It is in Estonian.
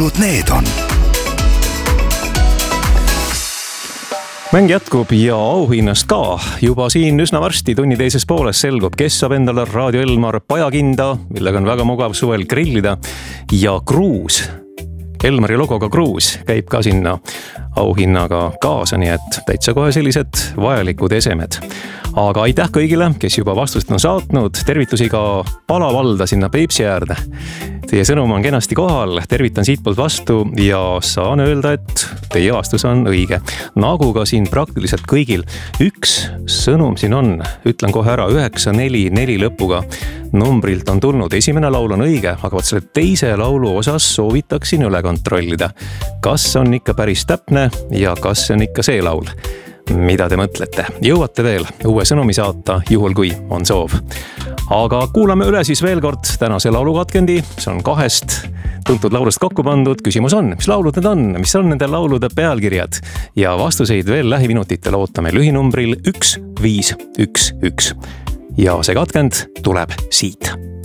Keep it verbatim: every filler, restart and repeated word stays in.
laulud need on? Mäng jätkub ja auhinnast ka. Juba siin üsna varsti tunni teises pooles selgub, kes saab endale Raadio Elmar pajakinda, millega on väga mugav suvel grillida, ja kruus. Elmari logoga kruus käib ka sinna auhinnaga kaasa, nii et täitsa kohe sellised vajalikud esemed. Aga aitäh kõigile, kes juba vastust on saatnud. Tervitusi ka Palavalda sinna Peipsi äärde. Teie sõnum on kenasti kohal, tervitan siitpoolt vastu ja saan öelda, et teie vastus on õige. Nagu ka siin praktiliselt kõigil. Üks sõnum siin on, ütlen kohe ära, üheksa neli neli lõpuga numbrilt on tulnud. Esimene laul on õige, aga vaat selle teise laulu osas soovitaksin üle kontrollida. Kas on ikka päris täpne ja kas on ikka see laul? Mida te mõtlete? Jõuate veel uue sõnumi saata, juhul kui on soov. Aga kuulame üle siis veel kord tänase laulukatkendi. See on kahest tuntud laulust kokku pandud. Küsimus on, mis laulud need on? Mis on nende laulude pealkirjad? Ja vastuseid veel lähiminutitel ootame lühinumbril üks viis üks üks. Ja see katkend tuleb siit.